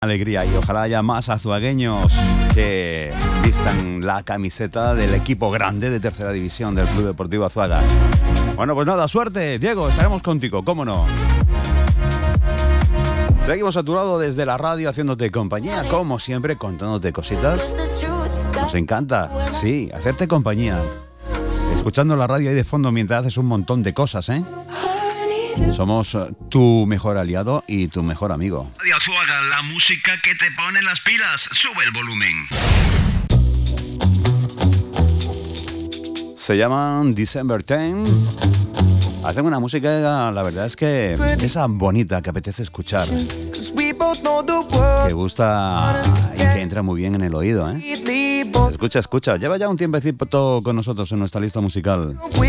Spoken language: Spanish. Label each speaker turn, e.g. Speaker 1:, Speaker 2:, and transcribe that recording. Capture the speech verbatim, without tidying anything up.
Speaker 1: Alegría, y ojalá haya más azuagueños que vistan la camiseta del equipo grande de tercera división del Club Deportivo Azuaga. Bueno, pues nada, suerte, Diego, estaremos contigo, cómo no. Seguimos a tu lado desde la radio haciéndote compañía, como siempre, contándote cositas. Nos encanta, sí, hacerte compañía. Escuchando la radio ahí de fondo mientras haces un montón de cosas, ¿eh? Somos tu mejor aliado y tu mejor amigo.
Speaker 2: Radio Azuaga, la música que te pone las pilas. Sube el volumen.
Speaker 1: Se llaman December diez. Hacen una música, la verdad es que esa bonita que apetece escuchar, que gusta y que entra muy bien en el oído, ¿eh? Escucha, escucha. Lleva ya un tiempecito con nosotros en nuestra lista musical.